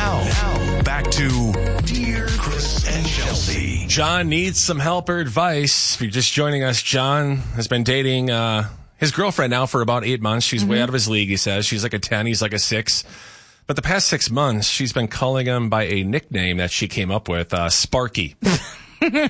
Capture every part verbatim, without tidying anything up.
Now, now, back to Dear Chris and Chelsea. John needs some help or advice. If you're just joining us, John has been dating uh, his girlfriend now for about eight months. She's mm-hmm. way out of his league, he says. She's like a ten, he's like a six. But the past six months, she's been calling him by a nickname that she came up with, uh, Sparky. Hey,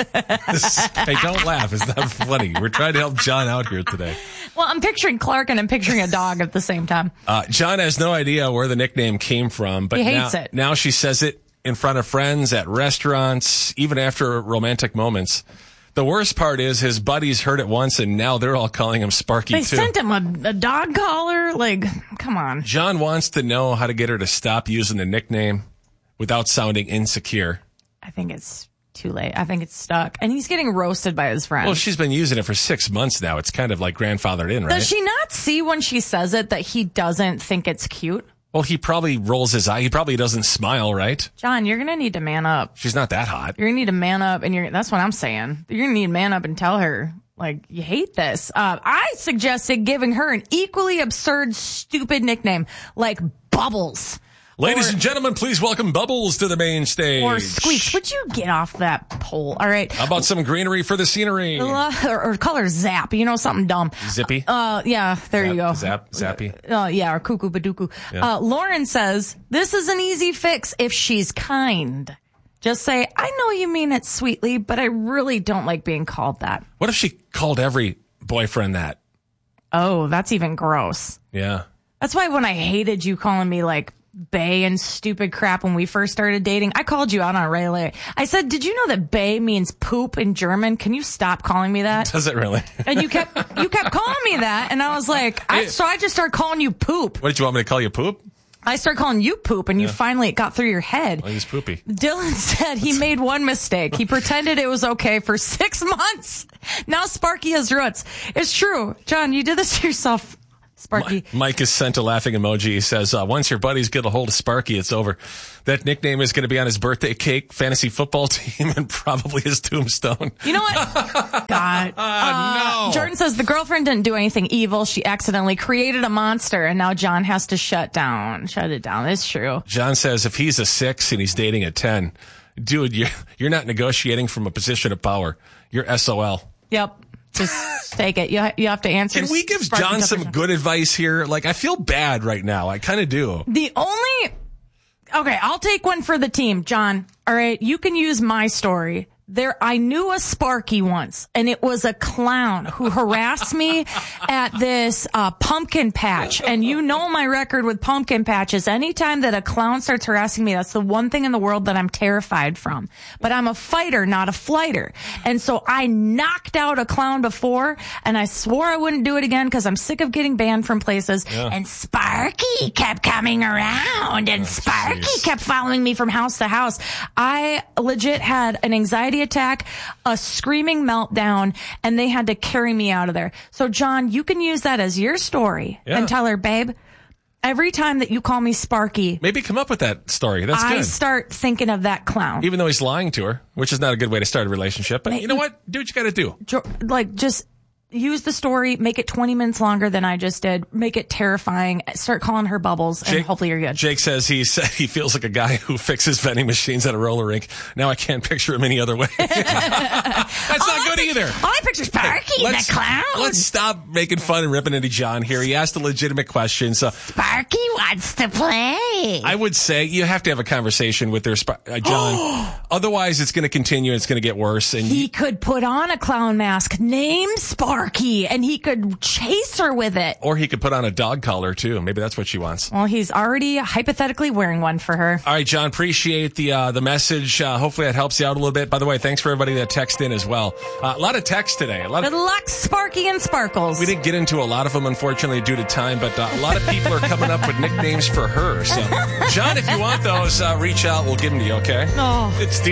don't laugh. It's not funny. We're trying to help John out here today. Well, I'm picturing Clark and I'm picturing a dog at the same time. Uh, John has no idea where the nickname came from, but he hates now, it. now she says it in front of friends, at restaurants, even after romantic moments. The worst part is his buddies heard it once and now they're all calling him Sparky they too. They sent him a, a dog collar? Like, come on. John wants to know how to get her to stop using the nickname without sounding insecure. I think it's too late. I think it's stuck. And he's getting roasted by his friends. Well, she's been using it for six months now. It's kind of like grandfathered in, right? Does she not see when she says it that he doesn't think it's cute? Well, he probably rolls his eye. He probably doesn't smile, right? John, you're going to need to man up. She's not that hot. You're going to need to man up, and you're that's what I'm saying. You're going to need to man up and tell her, like, you hate this. Uh, I suggested giving her an equally absurd, stupid nickname, like Bubbles. Ladies or, and gentlemen, please welcome Bubbles to the main stage. Or Squeaks. Would you get off that pole? All right. How about some greenery for the scenery? Uh, or, or call her Zap. You know, something dumb. Zippy? Uh, yeah, there Zap, you go. Zap, Zappy. Uh, yeah, or Cuckoo Baduku. Yeah. Uh, Lauren says, this is an easy fix if she's kind. Just say, I know you mean it sweetly, but I really don't like being called that. What if she called every boyfriend that? Oh, that's even gross. Yeah. That's why when I hated you calling me, like, bae and stupid crap when we first started dating, I called you out on it right away. I said, did you know that bae means poop in German? Can you stop calling me that? Does it really? And you kept you kept calling me that, and I was like, I, so I just started calling you poop. What, did you want me to call you poop? I started calling you poop, and you Yeah. finally it got through your head. Well, he's poopy. Dylan said he made one mistake. He pretended it was okay for six months. Now Sparky has roots. It's true. John, you did this to yourself. Sparky. Mike has sent a laughing emoji. He says, uh, once your buddies get a hold of Sparky, it's over. That nickname is going to be on his birthday cake, fantasy football team, and probably his tombstone. You know what? God. Uh, no. Jordan says the girlfriend didn't do anything evil. She accidentally created a monster, and now John has to shut down. Shut it down. It's true. John says if he's a six and he's dating a ten, dude, you're, you're not negotiating from a position of power. You're S O L. Yep. Just take it. You ha- you have to answer. Can we give Sparky John Tucker. some good advice here? Like, I feel bad right now. I kind of do. The only... Okay, I'll take one for the team, John. All right, you can use my story. There, I knew a Sparky once, and it was a clown who harassed me at this uh, pumpkin patch. And you know my record with pumpkin patches. Anytime that a clown starts harassing me, that's the one thing in the world that I'm terrified from. But I'm a fighter, not a flighter. And so I knocked out a clown before, and I swore I wouldn't do it again because I'm sick of getting banned from places. Yeah. And Sparky kept coming around, and Oh, Sparky geez. kept following me from house to house. I legit had an anxiety attack, a screaming meltdown, and they had to carry me out of there. So, John, you can use that as your story Yeah. and tell her, babe, every time that you call me Sparky, Maybe come up with that story. That's I good. start thinking of that clown. Even though he's lying to her, which is not a good way to start a relationship. But you know what? Do what you got to do. Jo- like, just use the story, make it twenty minutes longer than I just did, make it terrifying, start calling her Bubbles, and Jake- hopefully you're good. Jake says he said he feels like a guy who fixes vending machines at a roller rink. Now I can't picture him any other way. That's not good either. All I picture is Sparky, Let's, the clown. let's stop making fun and ripping into John here. He asked a legitimate question. So Sparky wants to play. I would say you have to have a conversation with their Sp- uh, John. Otherwise, it's going to continue. It's going to get worse. And He you, could put on a clown mask named Sparky, and he could chase her with it. or he could put on a dog collar too. Maybe that's what she wants. Well, he's already hypothetically wearing one for her. All right, John, appreciate the uh, the message. Uh, hopefully that helps you out a little bit. By the way, thanks for everybody that texted in as well. Uh, a lot of text today. A lot Good of, luck, Sparky and Sparkles. we didn't get into a lot of them, unfortunately, due to time, but uh, a lot of people are coming up with nicknames for her. So, John, if you want those, uh, reach out. We'll give them to you, okay? Oh. It's